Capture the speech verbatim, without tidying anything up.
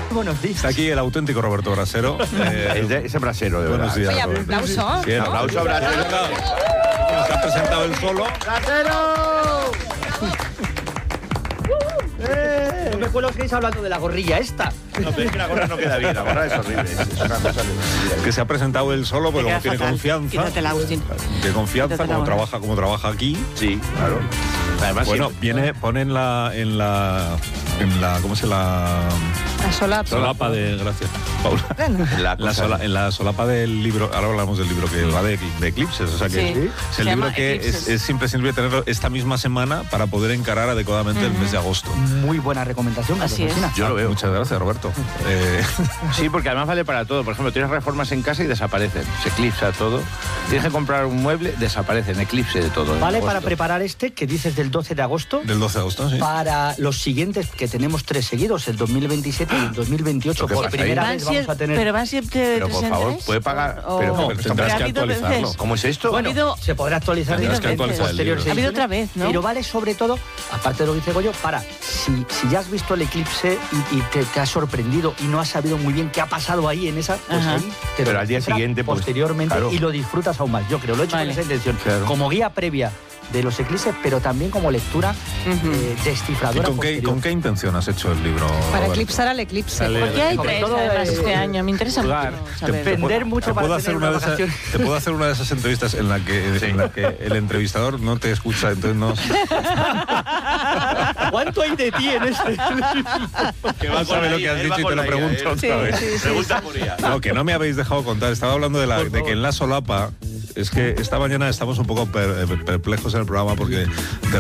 Buenos días. Está aquí el auténtico Roberto Brasero. Eh, ese brasero, de buenos verdad. días. Oye, aplauso. Sí, ¿no? Aplauso, Brasero. Se ha presentado él solo. No me acuerdo que estáis hablando de la gorrilla esta. No, pero es que la gorra no queda bien, la gorra es horrible. Es, es una cosa de... Que se ha presentado él solo, porque como Te queda tiene fatal. confianza. Quítatela, Agustín. De confianza, Quítatela como ahora. trabaja, como trabaja aquí. Sí, claro. Además, Bueno, siempre- viene, pone en la, en la, en la, ¿cómo se la? La solapa. Solapa de, gracias, Paula. la La cosa- sola- en la solapa del libro, ahora hablamos del libro que va de, de eclipses, o sea que Sí. es el Se libro llama que es, Eclipses. es imprescindible tenerlo esta misma semana para poder encarar adecuadamente el mes de agosto. Muy buena recomendación. Así Carlos es. Alsina. Yo lo veo. Muchas gracias, Roberto. Eh, Sí, porque además vale para todo. Por ejemplo, tienes reformas en casa y desaparecen. Se eclipsa todo. Tienes que comprar un mueble, desaparecen. Eclipse de todo. en Vale agosto. para preparar este que dices del doce de agosto. del doce de agosto, sí. Para los siguientes, que tenemos tres seguidos, el dos mil veintisiete y el dos mil veintiocho. ¿Qué Por pasa primera ahí? vez Van vamos a siempre- tener... Pero van siempre de Pero, tres por en favor, tres, puede pagar- o- pero- o- pero tendrás ha que habido actualizarlo. veces. ¿Cómo es esto? Bueno, Ha habido- se podrá actualizar Tendrás en que actualizar el posteriores libro. Ha habido ediciones, otra vez, ¿no? Pero vale sobre todo, aparte de lo que dice Goyo, para, si, si ya has visto el eclipse y, y te, te has sorprendido y no has sabido muy bien qué ha pasado ahí en esa, pues Ajá. ahí te lo Pero al día descifra siguiente, pues, posteriormente claro. y lo disfrutas aún más. Yo creo, lo he hecho Vale. con esa intención, Claro. como guía previa de los eclipses, pero también como lectura Ujú. eh, ¿Y descifradora con qué, posterior. con qué intención has hecho el libro? Para Roberto? eclipsar al eclipse. Sale- ¿Por qué hay Sobre tres todo, además eh, este año? Me interesa jugar. mucho saber. Te- Vender mucho Te para puedo, tener hacer una una de esas, vacación. te puedo hacer una de esas entrevistas en la que, en la que el entrevistador no te escucha, entonces no... ¿Cuánto hay de ti en este? Que No sabe lo que has dicho y te lo pregunto otra Sí, vez. sí, sí. Pregunta por ella. No, que no me habéis dejado contar. Estaba hablando de, la, de que en la solapa, es que esta mañana estamos un poco per- perplejos en el programa porque de